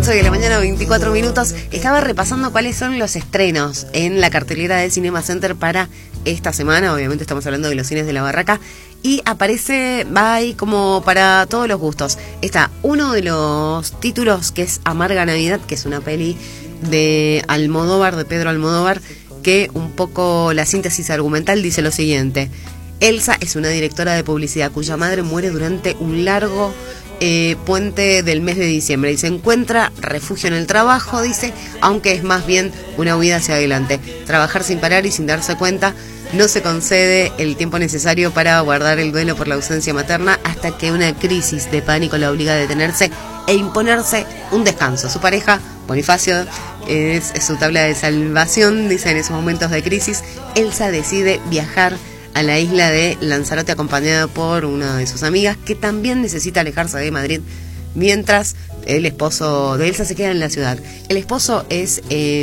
11 de la mañana, 24 minutos. Estaba repasando cuáles son los estrenos en la cartelera de Cinema Center para esta semana. Obviamente estamos hablando de los cines de la Barraca. Y aparece, va ahí como para todos los gustos. Está uno de los títulos que es Amarga Navidad, que es una peli de Almodóvar, de Pedro Almodóvar, que un poco la síntesis argumental dice lo siguiente. Elsa es una directora de publicidad cuya madre muere durante un largo puente del mes de diciembre y se encuentra refugio en el trabajo, dice, aunque es más bien una huida hacia adelante. Trabajar sin parar y sin darse cuenta, no se concede el tiempo necesario para guardar el duelo por la ausencia materna hasta que una crisis de pánico la obliga a detenerse e imponerse un descanso. Su pareja, Bonifacio, es su tabla de salvación, dice. En esos momentos de crisis, Elsa decide viajar a la isla de Lanzarote acompañada por una de sus amigas que también necesita alejarse de Madrid, mientras el esposo de Elsa se queda en la ciudad. El esposo es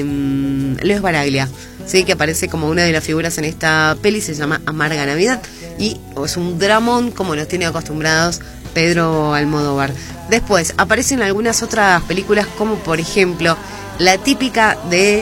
Leo Baraglia, ¿sí? Que aparece como una de las figuras en esta peli, se llama Amarga Navidad y es un dramón como nos tiene acostumbrados Pedro Almodóvar. Después aparecen algunas otras películas como por ejemplo la típica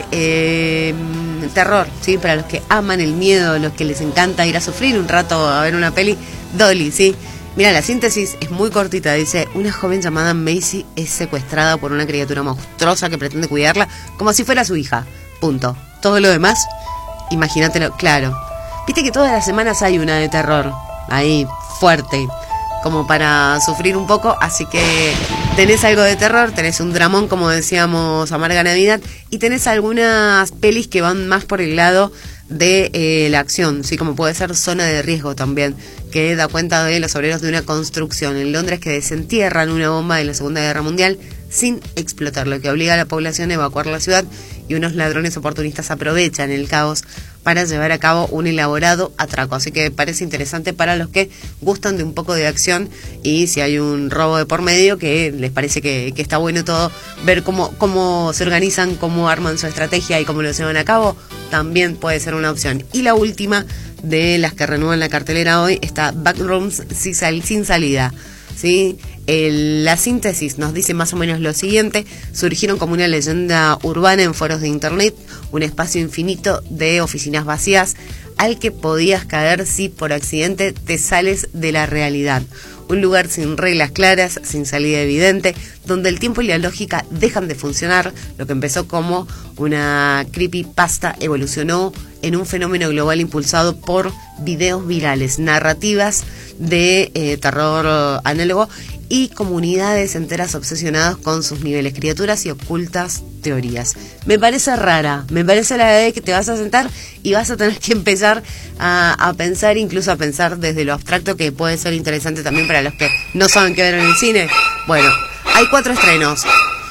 de terror, ¿sí? Para los que aman el miedo, los que les encanta ir a sufrir un rato a ver una peli, Dolly, ¿sí? Mira, la síntesis es muy cortita, dice: una joven llamada Macy es secuestrada por una criatura monstruosa que pretende cuidarla como si fuera su hija, punto. Todo lo demás, imagínatelo, claro. Viste que todas las semanas hay una de terror, ahí, fuerte, como para sufrir un poco, así que tenés algo de terror, tenés un dramón, como decíamos, Amarga Navidad, y tenés algunas pelis que van más por el lado de la acción, sí, como puede ser Zona de Riesgo también, que da cuenta de los obreros de una construcción en Londres que desentierran una bomba de la Segunda Guerra Mundial sin explotar, lo que obliga a la población a evacuar la ciudad, y unos ladrones oportunistas aprovechan el caos para llevar a cabo un elaborado atraco. Así que parece interesante para los que gustan de un poco de acción, y si hay un robo de por medio, que les parece que está bueno todo, ver cómo se organizan, cómo arman su estrategia y cómo lo llevan a cabo, también puede ser una opción. Y la última de las que renuevan la cartelera hoy está Backrooms sin salida, ¿sí? La síntesis nos dice más o menos lo siguiente: surgieron como una leyenda urbana en foros de internet, un espacio infinito de oficinas vacías al que podías caer si por accidente te sales de la realidad. Un lugar sin reglas claras, sin salida evidente, donde el tiempo y la lógica dejan de funcionar. Lo que empezó como una creepypasta evolucionó en un fenómeno global impulsado por videos virales, narrativas de terror análogo y comunidades enteras obsesionadas con sus niveles, criaturas y ocultas teorías. Me parece rara, me parece la idea de que te vas a sentar y vas a tener que empezar a pensar, incluso a pensar desde lo abstracto, que puede ser interesante también para los que no saben qué ver en el cine. Bueno, hay 4 estrenos.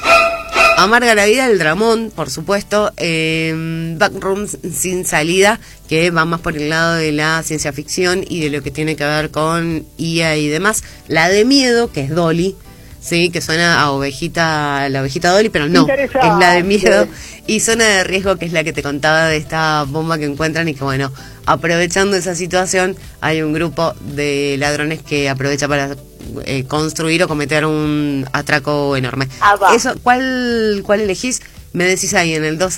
Amarga la vida, el dramón, por supuesto, Backrooms sin salida, que va más por el lado de la ciencia ficción y de lo que tiene que ver con IA y demás. La de miedo, que es Dolly, sí, que suena a la ovejita Dolly, pero no, es la de miedo. Y Zona de Riesgo, que es la que te contaba de esta bomba que encuentran y que, bueno, aprovechando esa situación, hay un grupo de ladrones que aprovecha para construir o cometer un atraco enorme. Eso, ¿cuál elegís? Me decís ahí en el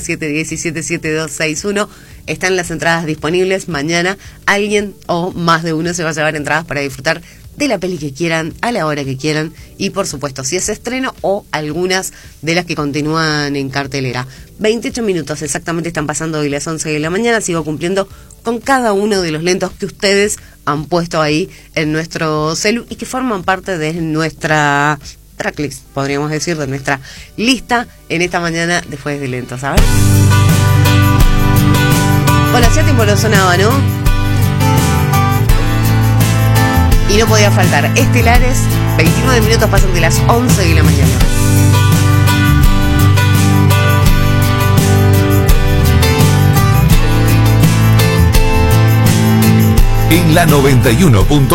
261-717-7261. Están las entradas disponibles. Mañana alguien o más de uno se va a llevar entradas para disfrutar de la peli que quieran, a la hora que quieran, y por supuesto si es estreno o algunas de las que continúan en cartelera. 28 minutos exactamente están pasando hoy las 11 de la mañana. Sigo cumpliendo con cada uno de los lentos que ustedes han puesto ahí en nuestro celu y que forman parte de nuestra tracklist, podríamos decir, de nuestra lista en esta mañana después de lentos. A ver. Bueno, hacía tiempo lo sonaba, ¿no? Y no podía faltar Estelares. 29 minutos pasan de las 11 de la mañana. En la 91.